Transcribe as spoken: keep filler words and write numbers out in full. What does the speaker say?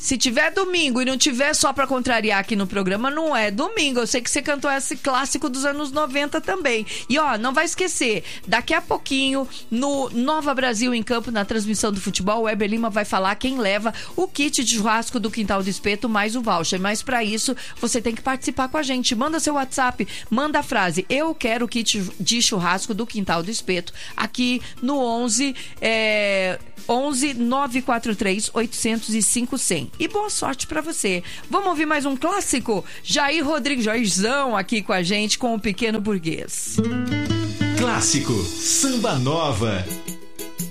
Se tiver domingo e não tiver só pra contrariar aqui no programa, não é domingo. Eu sei que você cantou esse clássico dos anos noventa também. E ó, não vai esquecer, daqui a pouquinho, no Nova Brasil em Campo, na transmissão do futebol, o Weber Lima vai falar quem leva o kit de churrasco do Quintal do Espeto mais o voucher. Mas pra isso, você tem que participar com a gente. Manda seu WhatsApp, manda a frase: eu quero o kit de churrasco do Quintal do Espeto, aqui no onze, é, onze nove quatro três oito zero cinco zero zero. E boa sorte pra você. Vamos ouvir mais um clássico? Jair Rodrigues, Jairzão aqui com a gente com o Pequeno Burguês. Clássico Samba Nova.